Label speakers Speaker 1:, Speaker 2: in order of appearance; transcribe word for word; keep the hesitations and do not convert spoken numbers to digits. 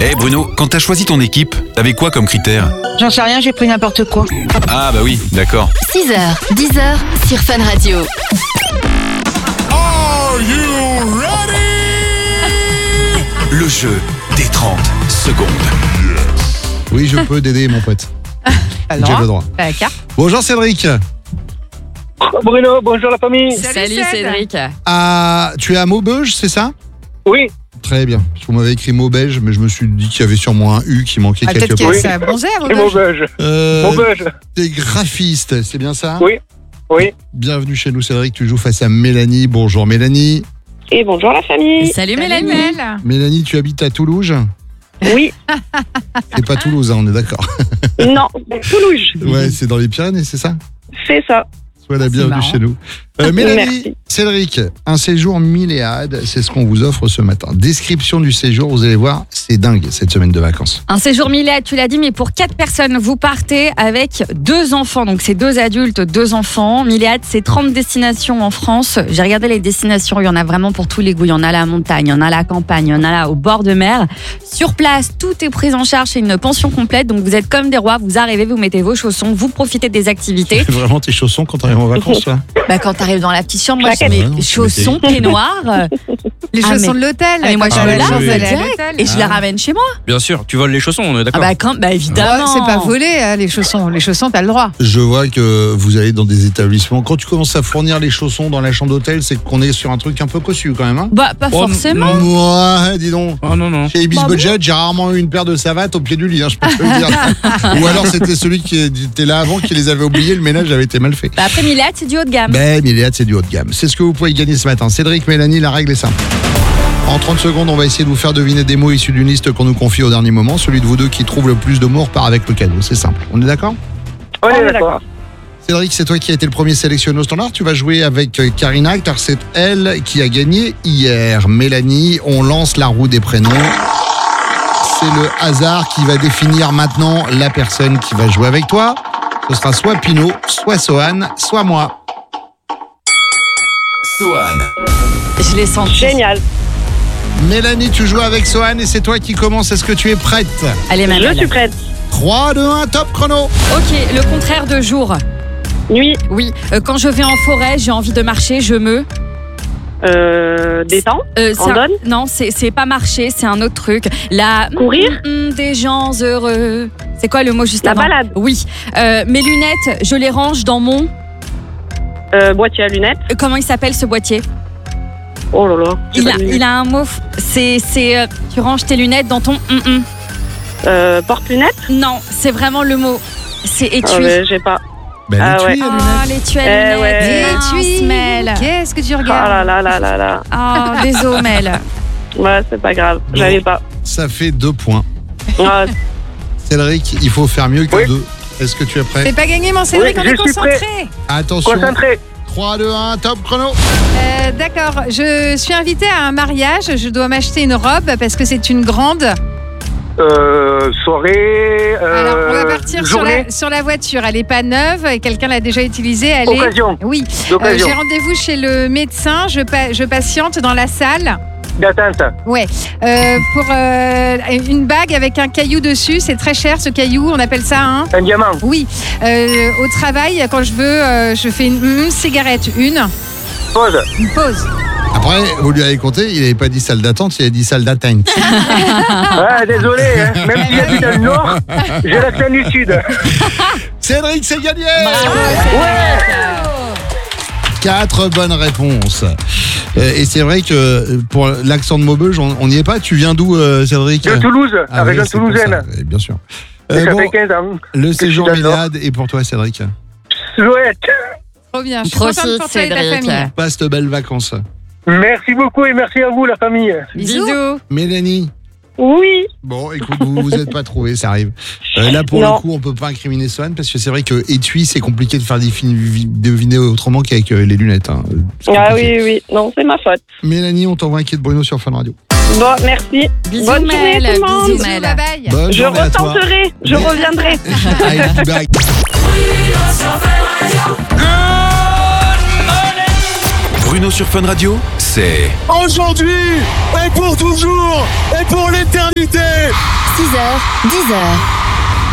Speaker 1: Eh hey Bruno, quand t'as choisi ton équipe, t'avais quoi comme critère?
Speaker 2: J'en sais rien, j'ai pris n'importe quoi.
Speaker 1: Ah bah oui, d'accord.
Speaker 3: six heures, dix heures sur Fun Radio.
Speaker 4: Are you ready?
Speaker 1: Le jeu des trente secondes.
Speaker 4: Oui, je peux t'aider, mon pote.
Speaker 5: Alors,
Speaker 4: J'ai le droit.
Speaker 5: la carte.
Speaker 4: Bonjour Cédric.
Speaker 6: Bruno, bonjour la famille.
Speaker 5: Salut, Cédric.
Speaker 4: Ah, tu es à Maubeuge, c'est ça?
Speaker 6: Oui,
Speaker 4: Très bien. Parce qu'on m'avait écrit Maubeuge, mais je me suis dit qu'il y avait sûrement un U qui manquait
Speaker 5: Ah,
Speaker 4: quelque
Speaker 5: peut-être
Speaker 4: part.
Speaker 5: que c'est à Bonzère.
Speaker 6: c'est Maubeuge.
Speaker 4: Euh,
Speaker 6: Maubeuge.
Speaker 4: T'es graphiste, c'est bien ça?
Speaker 6: Oui, oui.
Speaker 4: Bienvenue chez nous Cédric, tu joues face à Mélanie. Bonjour Mélanie.
Speaker 7: Et bonjour la famille.
Speaker 5: Salut Mélanie. Mélanie.
Speaker 4: Mélanie, tu habites à Toulouse?
Speaker 7: Oui.
Speaker 4: C'est pas Toulouse, hein, on est d'accord.
Speaker 7: Non, Toulouse.
Speaker 4: Ouais, c'est dans les Pyrénées, c'est ça?
Speaker 7: C'est ça.
Speaker 4: Sois la
Speaker 5: C'est
Speaker 4: bienvenue
Speaker 5: marrant.
Speaker 4: chez nous. Euh, Mélanie,
Speaker 7: Merci.
Speaker 4: Cédric, un séjour Milléade, c'est ce qu'on vous offre ce matin. Description du séjour, vous allez voir, c'est dingue cette semaine de vacances.
Speaker 8: Un séjour Milléade, tu l'as dit, mais pour quatre personnes, vous partez avec deux enfants. Donc c'est deux adultes, deux enfants. Milléade, c'est trente destinations en France. J'ai regardé les destinations, il y en a vraiment pour tous les goûts. Il y en a à la montagne, il y en a à la campagne, il y en a là au bord de mer. Sur place, tout est pris en charge, c'est une pension complète. Donc vous êtes comme des rois, vous arrivez, vous mettez vos chaussons, vous profitez des activités.
Speaker 4: Vraiment tes chaussons quand t'arrives en vacances, toi?
Speaker 8: Bah, quand t'arrives dans la petite chambre, moi je
Speaker 4: Ouais,
Speaker 8: mets
Speaker 4: non, tu
Speaker 8: chaussons, peignoirs.
Speaker 5: Les
Speaker 8: Ah,
Speaker 5: chaussons
Speaker 8: mais-
Speaker 5: de l'hôtel.
Speaker 8: Ah, mais moi,
Speaker 5: quand
Speaker 8: je
Speaker 5: tu
Speaker 8: me
Speaker 5: as la
Speaker 8: lave
Speaker 5: chance d'aller à
Speaker 8: direct
Speaker 5: l'hôtel.
Speaker 8: et je les ramène chez moi.
Speaker 9: Bien sûr, tu voles les chaussons, on est
Speaker 8: Ah
Speaker 9: d'accord.
Speaker 8: bah, quand, bah évidemment.
Speaker 5: Oh, c'est pas volé, hein, les chaussons. Les chaussons, t'as le droit.
Speaker 4: Je vois que vous allez dans des établissements. Quand tu commences à fournir les chaussons dans la chambre d'hôtel, c'est qu'on est sur un truc un peu cossu quand même, hein?
Speaker 8: Bah pas
Speaker 9: Oh,
Speaker 8: forcément.
Speaker 4: Ouais, dis donc.
Speaker 9: Oh non, non.
Speaker 4: Chez Ibis
Speaker 8: Bah
Speaker 4: Budget, j'ai rarement eu une paire de savates au pied du lit, hein, je peux te le dire. Ou alors c'était celui qui était là avant qui les avait oubliés, le ménage avait été mal fait.
Speaker 8: Bah, après Milléade, c'est du haut de gamme.
Speaker 4: Ben, Milléade, c'est du haut de gamme. C'est ce que vous pouvez gagner ce matin. Cédric, Mélanie, la règle est simple. En trente secondes, on va essayer de vous faire deviner des mots issus d'une liste qu'on nous confie au dernier moment. Celui de vous deux qui trouve le plus de mots repart avec le cadeau. C'est simple. On est d'accord?
Speaker 6: On
Speaker 7: On
Speaker 6: est
Speaker 7: est
Speaker 6: d'accord.
Speaker 4: Cédric, c'est toi qui as été le premier sélectionné au standard. Tu vas jouer avec euh, Karina, car c'est elle qui a gagné hier. Mélanie, on lance la roue des prénoms. C'est le hasard qui va définir maintenant la personne qui va jouer avec toi. Ce sera soit Pino, soit Sohan, soit moi.
Speaker 1: Sohan.
Speaker 8: Je l'ai senti.
Speaker 7: Génial.
Speaker 4: Mélanie, tu joues avec Sohan et c'est toi qui commence. Est-ce que tu es prête?
Speaker 8: Allez,
Speaker 7: Je
Speaker 8: Manuel.
Speaker 7: suis prête.
Speaker 4: trois, deux, un, top chrono.
Speaker 8: Ok, le contraire de jour.
Speaker 7: Nuit.
Speaker 8: Oui, euh, quand je vais en forêt, j'ai envie de marcher, je me...
Speaker 7: Euh, détente.
Speaker 8: Euh, c'est un-
Speaker 7: Randonne.
Speaker 8: Non, c'est c'est pas marcher, c'est un autre truc. La...
Speaker 7: Courir.
Speaker 8: Mm, mm, des gens heureux. C'est quoi le mot juste
Speaker 7: La
Speaker 8: avant?
Speaker 7: balade.
Speaker 8: Oui. Euh, mes lunettes, je les range dans mon...
Speaker 7: Euh, boîtier à lunettes.
Speaker 8: euh, Comment il s'appelle ce boîtier?
Speaker 7: Oh là là. j'ai
Speaker 8: il
Speaker 7: pas
Speaker 8: a,
Speaker 7: de lunettes.
Speaker 8: il a un mot. f- C'est... c'est, euh, tu ranges tes lunettes dans ton... mm, mm.
Speaker 7: Euh, porte-lunettes.
Speaker 8: Non, c'est vraiment le mot. C'est étui.
Speaker 7: Ah ouais, j'ai pas.
Speaker 4: Ben,
Speaker 7: Ah
Speaker 4: l'étui,
Speaker 7: ouais.
Speaker 4: à lunettes.
Speaker 8: Oh, l'étui à
Speaker 7: Eh
Speaker 8: lunettes.
Speaker 7: ouais.
Speaker 8: Mince,
Speaker 5: Étui.
Speaker 8: Mel.
Speaker 5: Qu'est-ce que tu
Speaker 7: Ah
Speaker 5: regardes?
Speaker 7: là là là là là.
Speaker 8: Oh, désolé, Mel.
Speaker 7: Ouais, c'est pas grave.
Speaker 4: Bon.
Speaker 7: J'avais pas.
Speaker 4: Ça fait deux points.
Speaker 7: Ouais.
Speaker 4: Cédric, il faut faire mieux que
Speaker 6: Oui.
Speaker 4: deux. Est-ce que tu es prêt?
Speaker 5: C'est pas gagné, mon Cédric,
Speaker 6: Oui,
Speaker 5: on est
Speaker 6: je suis prêt.
Speaker 5: concentré.
Speaker 4: Attention.
Speaker 6: Concentré.
Speaker 4: trois, deux, un, top chrono.
Speaker 5: Euh, D'accord, je suis invitée à un mariage. Je dois m'acheter une robe parce que c'est une grande.
Speaker 6: Euh, soirée. Euh,
Speaker 5: Alors, on va partir sur
Speaker 6: journée.
Speaker 5: la, sur la voiture. Elle n'est pas neuve et quelqu'un l'a déjà utilisée. Elle est...
Speaker 6: Occasion.
Speaker 5: Oui. Euh,
Speaker 6: D'occasion.
Speaker 5: J'ai rendez-vous chez le médecin. Je, pa- je patiente dans la salle.
Speaker 6: D'attente.
Speaker 5: Ouais. Euh, pour euh, une bague avec un caillou dessus. C'est très cher ce caillou. On appelle ça un.
Speaker 6: Un diamant.
Speaker 5: Oui. Euh, au travail, quand je veux, euh, je fais une, une cigarette. Une.
Speaker 6: Pause.
Speaker 5: Une pause.
Speaker 4: Après, vous lui avez compté, il n'avait pas dit salle d'attente, il a dit salle d'atteinte.
Speaker 6: Ah, désolé, hein. Même si j'habite dans le nord, j'ai l'accent du sud.
Speaker 4: Cédric, c'est gagné.
Speaker 6: Ouais.
Speaker 4: Quatre bonnes réponses. Euh, et c'est vrai que pour l'accent de Maubeuge, on n'y est pas. Tu viens d'où, euh, Cédric?
Speaker 6: De Toulouse,
Speaker 4: Ah
Speaker 6: avec
Speaker 4: oui,
Speaker 6: un
Speaker 4: c'est pour
Speaker 6: Toulousaine.
Speaker 4: ça, oui, bien sûr.
Speaker 6: Et
Speaker 4: Euh,
Speaker 6: ça
Speaker 4: bon,
Speaker 6: fait quinze ans.
Speaker 4: le
Speaker 6: je
Speaker 4: séjour
Speaker 6: suis dans le
Speaker 4: Milléade est pour toi, Cédric.
Speaker 6: Chouette.
Speaker 5: Trop bien. Je suis
Speaker 8: Profite,
Speaker 5: contente pour toi et ta
Speaker 8: Cédric.
Speaker 5: famille.
Speaker 4: Passe de belles vacances.
Speaker 6: Merci beaucoup et merci à vous, la famille.
Speaker 5: Bisous.
Speaker 8: Bisous.
Speaker 4: Mélanie.
Speaker 7: Oui.
Speaker 4: Bon, écoute, vous vous êtes pas trouvé, ça arrive. Euh, là, pour
Speaker 7: Non.
Speaker 4: le coup, on peut pas incriminer Sohan parce que c'est vrai que étui, c'est compliqué de faire défi- deviner autrement qu'avec euh, les lunettes. Hein. C'est
Speaker 7: Ah
Speaker 4: compliqué.
Speaker 7: oui, oui. Non, c'est ma faute.
Speaker 4: Mélanie, on t'envoie un kit Bruno sur Fun Radio.
Speaker 7: Bon, merci.
Speaker 8: Bisous,
Speaker 7: Bonne journée
Speaker 8: Mel.
Speaker 7: tout le monde.
Speaker 8: Bisous,
Speaker 5: Bisous,
Speaker 8: Mel.
Speaker 5: bye bye.
Speaker 4: Bonne
Speaker 7: Je
Speaker 4: journée à toi.
Speaker 7: retenterai. Je reviendrai.
Speaker 4: Allez, du bac.
Speaker 1: Bruno sur Fun Radio, c'est
Speaker 4: Aujourd'hui, et pour toujours, et pour l'éternité,
Speaker 3: heures, dix heures.